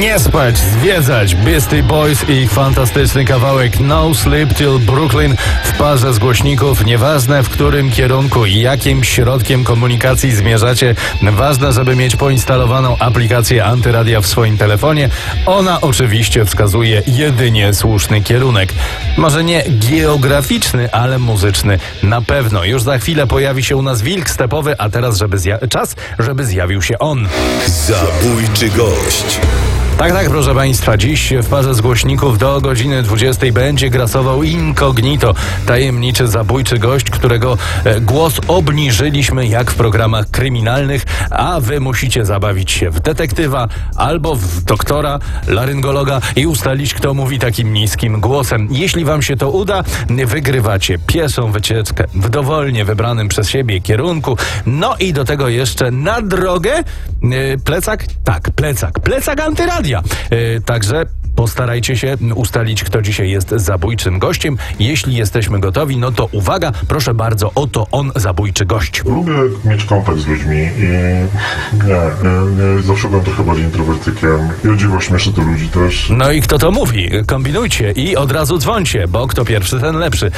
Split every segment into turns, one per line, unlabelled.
Nie spać, zwiedzać. Beastie Boys i ich fantastyczny kawałek No Sleep Till Brooklyn w parze z głośników. Nieważne w którym kierunku i jakim środkiem komunikacji zmierzacie, ważne, żeby mieć poinstalowaną aplikację Antyradia w swoim telefonie. Ona oczywiście wskazuje jedynie słuszny kierunek. Może nie geograficzny, ale muzyczny. Na pewno. Już za chwilę pojawi się u nas wilk stepowy, a teraz czas, żeby zjawił się on.
Zabójczy gość.
Tak, proszę Państwa, dziś w parze z głośników do godziny 20 będzie grasował incognito, tajemniczy, zabójczy gość, którego głos obniżyliśmy jak w programach kryminalnych, a Wy musicie zabawić się w detektywa albo w doktora, laryngologa i ustalić, kto mówi takim niskim głosem. Jeśli Wam się to uda, wygrywacie pieszą wycieczkę w dowolnie wybranym przez siebie kierunku. No i do tego jeszcze na drogę plecak? Tak, plecak Antyradia. Także postarajcie się ustalić, kto dzisiaj jest zabójczym gościem. Jeśli jesteśmy gotowi, no to uwaga, proszę bardzo, oto on, zabójczy gość.
Lubię mieć kontakt z ludźmi i nie zawsze byłem trochę bardziej introwertykiem. I o dziwo śmieszę to ludzi też.
No i kto to mówi? Kombinujcie i od razu dzwońcie, bo kto pierwszy, ten lepszy.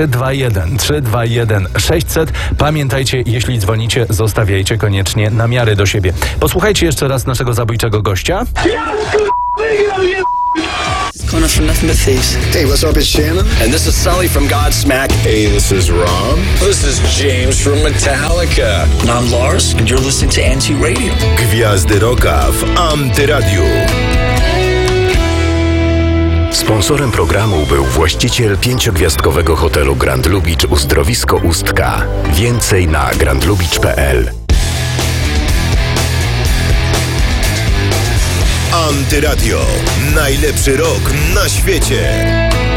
321 600. Pamiętajcie, jeśli dzwonicie, zostawiajcie koniecznie namiary do siebie. Posłuchajcie jeszcze raz naszego zabójczego gościa.
Connor from Nothing But Thieves.
Hey, what's up? It's Shannon.
And this is Sully from Godsmack.
Hey, this is Ron.
This is James from Metallica.
And I'm Lars, and you're listening to Anti-Radio.
Gwiazdy Rocka w Antyradiu. Sponsorem programu był właściciel 5-gwiazdkowego hotelu Grand Lubicz Uzdrowisko Ustka. Więcej na grandlubicz.pl. Antyradio. Najlepszy rok na świecie.